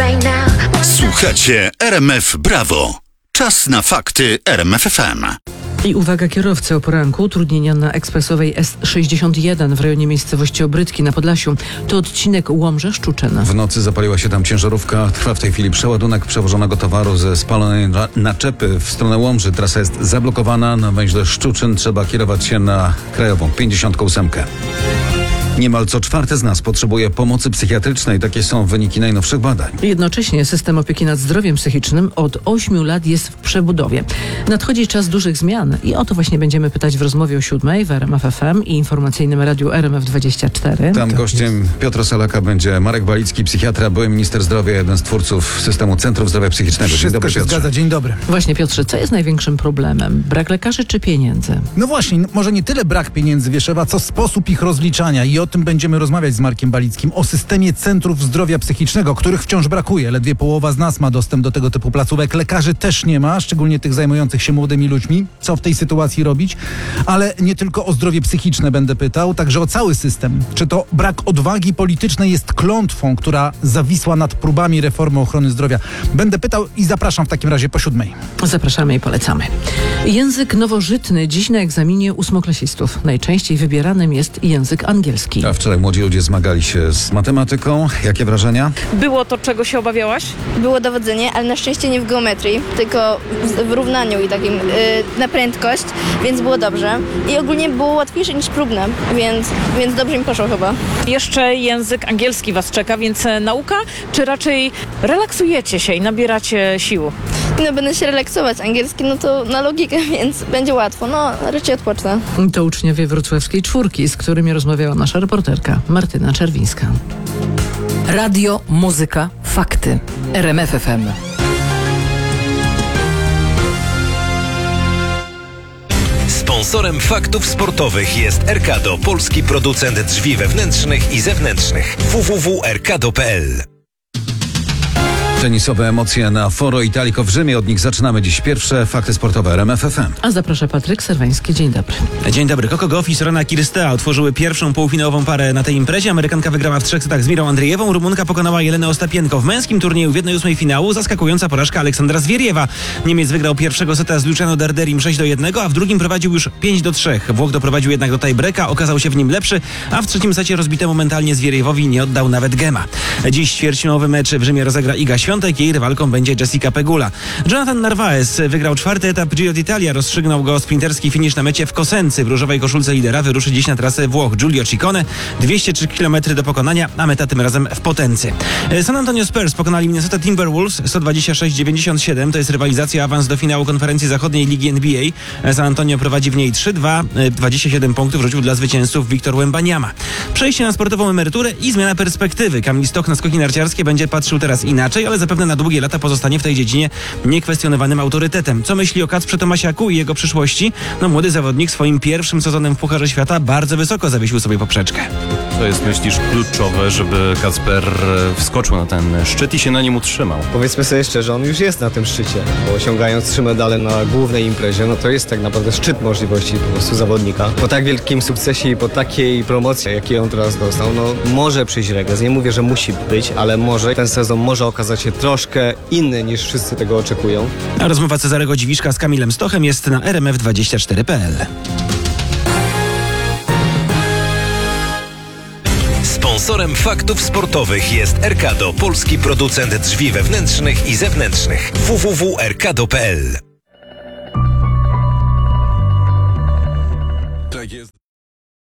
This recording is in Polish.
Słuchacie RMF Brawo. Czas na fakty RMF FM. I uwaga, kierowcy, o poranku utrudnienia na ekspresowej S61 w rejonie miejscowości Obrytki na Podlasiu. To odcinek Łomża-Szczuczyn. W nocy zapaliła się tam ciężarówka. Trwa w tej chwili przeładunek przewożonego towaru ze spalonej naczepy w stronę Łomży. Trasa jest zablokowana. Na węźle Szczuczyn trzeba kierować się na krajową 58. Niemal co czwarte z nas potrzebuje pomocy psychiatrycznej. Takie są wyniki najnowszych badań. Jednocześnie system opieki nad zdrowiem psychicznym od 8 lat jest w przebudowie. Nadchodzi czas dużych zmian i o to właśnie będziemy pytać w rozmowie o 7 w RMF FM i informacyjnym radiu RMF24. Tam gościem Piotra Salaka będzie Marek Balicki, psychiatra, były minister zdrowia, jeden z twórców systemu Centrów Zdrowia Psychicznego. Dzień dobry, się zgadza. Dzień dobry. Właśnie, Piotrze, co jest największym problemem? Brak lekarzy czy pieniędzy? No właśnie, może nie tyle brak pieniędzy, wiesz, Ewa, co sposób ich rozliczania i o tym będziemy rozmawiać z Markiem Balickim, o systemie Centrów Zdrowia Psychicznego, których wciąż brakuje. Ledwie połowa z nas ma dostęp do tego typu placówek. Lekarzy też nie ma, szczególnie tych zajmujących się młodymi ludźmi. Co w tej sytuacji robić? Ale nie tylko o zdrowie psychiczne będę pytał, także o cały system. Czy to brak odwagi politycznej jest klątwą, która zawisła nad próbami reformy ochrony zdrowia? Będę pytał i zapraszam w takim razie po 7. Zapraszamy i polecamy. Język nowożytny dziś na egzaminie ósmoklasistów. Najczęściej wybieranym jest język angielski. A wczoraj młodzi ludzie zmagali się z matematyką. Jakie wrażenia? Było to, czego się obawiałaś? Było dowodzenie, ale na szczęście nie w geometrii, tylko w równaniu i takim na prędkość, więc było dobrze. I ogólnie było łatwiejsze niż próbne, więc dobrze mi poszło chyba. Jeszcze język angielski was czeka, więc nauka, czy raczej relaksujecie się i nabieracie sił? No będę się relaksować. Angielski, no to na logikę, więc będzie łatwo. No, raczej odpocznę. To uczniowie wrocławskiej czwórki, z którymi rozmawiała nasza reporterka Martyna Czerwińska. Radio, muzyka, fakty. RMF FM. Sponsorem faktów sportowych jest Erkado, polski producent drzwi wewnętrznych i zewnętrznych. www.erkado.pl. Tenisowe emocje na Foro Italico w Rzymie. Od nich zaczynamy dziś pierwsze fakty sportowe RMF FM. A zaprasza Patryk Serwański. Dzień dobry. Dzień dobry. Coco Gauff i Sorana Cirstea otworzyły pierwszą półfinałową parę na tej imprezie. Amerykanka wygrała w 3 setach z Mirą Andrzejewą. Rumunka pokonała Jelenę Ostapienko. W męskim turnieju w 1/8 finału zaskakująca porażka Aleksandra Zwieriewa. Niemiec wygrał pierwszego seta z Luciano Darderim 6-1, a w drugim prowadził już 5-3. Włoch doprowadził jednak do tiebreaka, okazał się w nim lepszy, a w trzecim secie rozbitemu mentalnie Zwieriewowi nie oddał nawet gema. Dziś ćwierćfinałowy mecz w Rzymie rozegra Iga Świątek. Jej rywalką będzie Jessica Pegula. Jonathan Narvaez wygrał 4. etap Giro d'Italia. Rozstrzygnął go sprinterski finisz na mecie w Cosenzy. W różowej koszulce lidera wyruszy dziś na trasę Włoch Giulio Ciccone. 203 km do pokonania, a meta tym razem w Potency. San Antonio Spurs pokonali Minnesota Timberwolves 126-97. To jest rywalizacja awans do finału konferencji zachodniej Ligi NBA. San Antonio prowadzi w niej 3-2. 27 punktów rzucił dla zwycięzców Victor Wembanyama. Przejście na sportową emeryturę i zmiana perspektywy. Kamil Stoch na skoki narciarskie będzie patrzył teraz inaczej, ale zapewne na długie lata pozostanie w tej dziedzinie niekwestionowanym autorytetem. Co myśli o Kacprze Tomasiaku i jego przyszłości? No, młody zawodnik swoim pierwszym sezonem w Pucharze Świata bardzo wysoko zawiesił sobie poprzeczkę. To jest, myślisz, kluczowe, żeby Kacper wskoczył na ten szczyt i się na nim utrzymał? Powiedzmy sobie szczerze, on już jest na tym szczycie, bo osiągając 3 medale na głównej imprezie, no to jest tak naprawdę szczyt możliwości po prostu zawodnika. Po tak wielkim sukcesie i po takiej promocji, jakiej on teraz dostał, no może przyjść regres. Nie mówię, że musi być, ale może ten sezon może okazać się troszkę inny niż wszyscy tego oczekują. A rozmowa Cezarego Dziwiszka z Kamilem Stochem jest na rmf24.pl. Sponsorem faktów sportowych jest Erkado, polski producent drzwi wewnętrznych i zewnętrznych. www.erkado.pl. Tak jest.